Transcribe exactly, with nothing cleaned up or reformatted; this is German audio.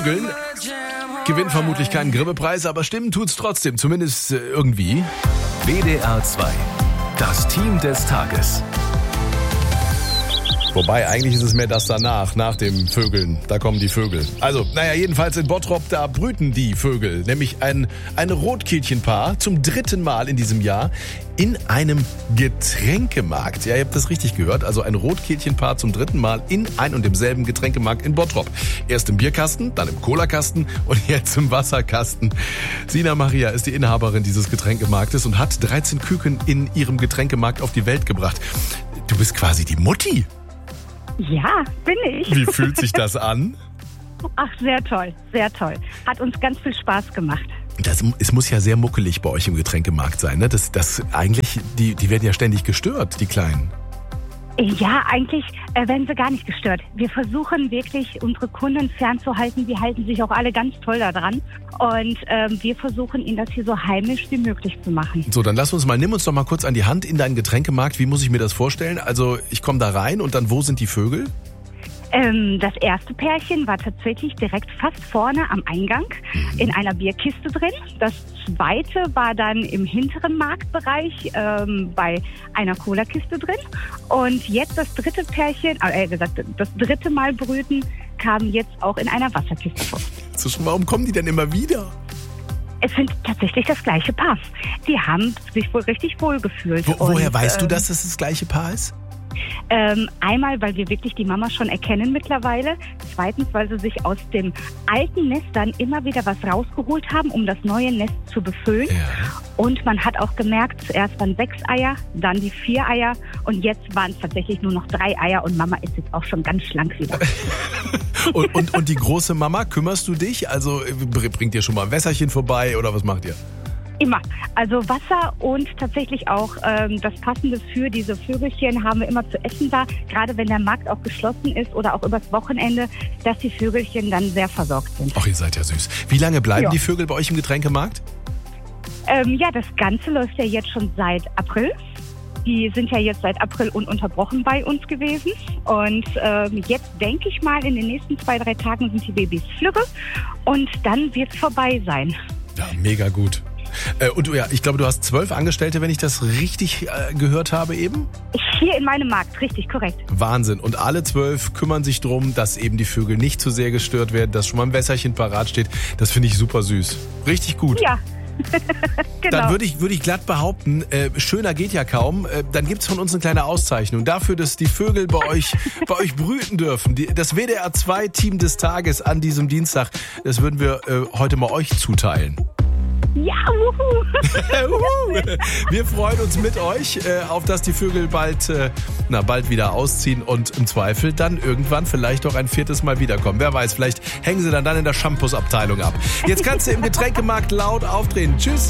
Vögeln. Gewinnt vermutlich keinen Grimme-Preis, aber stimmen tut's trotzdem, zumindest äh, irgendwie. W D R zwei, das Team des Tages. Wobei, eigentlich ist es mehr das danach, nach dem Vögeln. Da kommen die Vögel. Also, naja, jedenfalls in Bottrop, da brüten die Vögel. Nämlich ein, ein Rotkehlchenpaar zum dritten Mal in diesem Jahr in einem Getränkemarkt. Ja, ihr habt das richtig gehört. Also ein Rotkehlchenpaar zum dritten Mal in ein und demselben Getränkemarkt in Bottrop. Erst im Bierkasten, dann im Colakasten und jetzt im Wasserkasten. Sina Maria ist die Inhaberin dieses Getränkemarktes und hat dreizehn Küken in ihrem Getränkemarkt auf die Welt gebracht. Du bist quasi die Mutti. Ja, bin ich. Wie fühlt sich das an? Ach, sehr toll, sehr toll. Hat uns ganz viel Spaß gemacht. Das, es muss ja sehr muckelig bei euch im Getränkemarkt sein, ne? Das, das eigentlich, die, die werden ja ständig gestört, die Kleinen. Ja, eigentlich äh, werden sie gar nicht gestört. Wir versuchen wirklich, unsere Kunden fernzuhalten. Die halten sich auch alle ganz toll daran. Und ähm, wir versuchen, ihnen das hier so heimisch wie möglich zu machen. So, dann lass uns mal, nimm uns doch mal kurz an die Hand in deinen Getränkemarkt. Wie muss ich mir das vorstellen? Also, ich komme da rein und dann, wo sind die Vögel? Ähm, das erste Pärchen war tatsächlich direkt fast vorne am Eingang in einer Bierkiste drin. Das zweite war dann im hinteren Marktbereich ähm, bei einer Cola-Kiste drin. Und jetzt das dritte Pärchen, äh, gesagt, das dritte Mal brüten, kam jetzt auch in einer Wasserkiste vor. So, warum kommen die denn immer wieder? Es sind tatsächlich das gleiche Paar. Die haben sich wohl richtig wohl gefühlt. Wo, woher Und, weißt ähm, du, dass das das gleiche Paar ist? Ähm, einmal, weil wir wirklich die Mama schon erkennen mittlerweile. Zweitens, weil sie sich aus dem alten Nest dann immer wieder was rausgeholt haben, um das neue Nest zu befüllen. Ja. Und man hat auch gemerkt, zuerst waren sechs Eier, dann die vier Eier und jetzt waren es tatsächlich nur noch drei Eier und Mama ist jetzt auch schon ganz schlank wieder. und, und, und die große Mama, kümmerst du dich? Also bringt ihr schon mal ein Wässerchen vorbei oder was macht ihr? Immer. Also Wasser und tatsächlich auch ähm, das Passende für diese Vögelchen haben wir immer zu essen da, gerade wenn der Markt auch geschlossen ist oder auch übers Wochenende, dass die Vögelchen dann sehr versorgt sind. Ach, ihr seid ja süß. Wie lange bleiben Ja. die Vögel bei euch im Getränkemarkt? Ähm, ja, das Ganze läuft ja jetzt schon seit April. Die sind ja jetzt seit April ununterbrochen bei uns gewesen. Und ähm, jetzt denke ich mal, in den nächsten zwei, drei Tagen sind die Babys flügge und dann wird es vorbei sein. Ja, mega gut. Äh, und du, ja, ich glaube, du hast zwölf Angestellte, wenn ich das richtig äh, gehört habe eben? Hier in meinem Markt, richtig, korrekt. Wahnsinn. Und alle zwölf kümmern sich drum, dass eben die Vögel nicht zu sehr gestört werden, dass schon mal ein Wässerchen parat steht. Das finde ich super süß. Richtig gut. Ja. Genau. Dann würde ich, würde ich glatt behaupten, äh, schöner geht ja kaum. Äh, dann gibt's von uns eine kleine Auszeichnung dafür, dass die Vögel bei euch, bei euch brüten dürfen. Die, das W D R zwei Team des Tages an diesem Dienstag, das würden wir äh, heute mal euch zuteilen. Ja, wuhu. Wir freuen uns mit euch, äh, auf dass die Vögel bald, äh, na, bald wieder ausziehen und im Zweifel dann irgendwann vielleicht auch ein viertes Mal wiederkommen. Wer weiß, vielleicht hängen sie dann, dann in der Shampoos-Abteilung ab. Jetzt kannst du im Getränkemarkt laut aufdrehen. Tschüss.